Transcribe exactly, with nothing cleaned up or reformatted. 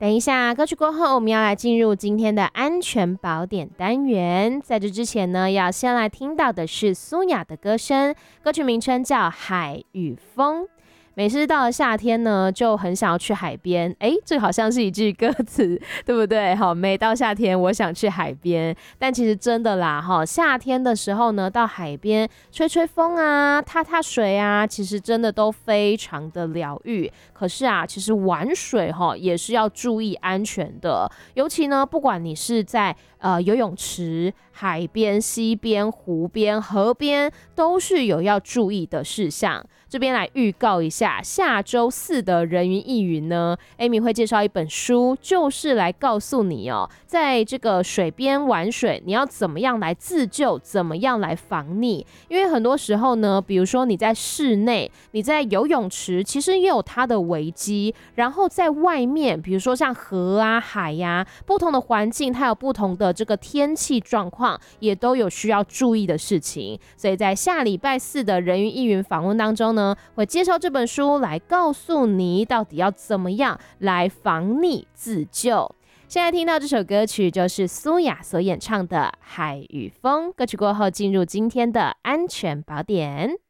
等一下，歌曲过后，我们要来进入今天的安全宝典单元。在这之前呢，要先来听到的是苏雅的歌声，歌曲名称叫《海与风》。每次到了夏天呢，就很想要去海边。哎，这好像是一句歌词，对不对？好，每到夏天，我想去海边。但其实真的啦，哈，夏天的时候呢，到海边吹吹风啊，踏踏水啊，其实真的都非常的疗愈。可是啊，其实玩水哈也是要注意安全的，尤其呢，不管你是在呃游泳池、海边、溪边、湖边、河边，都是有要注意的事项。这边来预告一下，下周四的人云亦云呢 ，Amy 会介绍一本书，就是来告诉你哦，在这个水边玩水，你要怎么样来自救，怎么样来防溺。因为很多时候呢，比如说你在室内，你在游泳池，其实也有它的危机。然后在外面，比如说像河啊、海呀、啊，不同的环境，它有不同的这个天气状况，也都有需要注意的事情。所以在下礼拜四的人云亦云访问当中呢，会介绍这本书来告诉你到底要怎么样来防溺自救。现在听到这首歌曲就是苏雅所演唱的《海与风》，歌曲过后进入今天的安全宝典。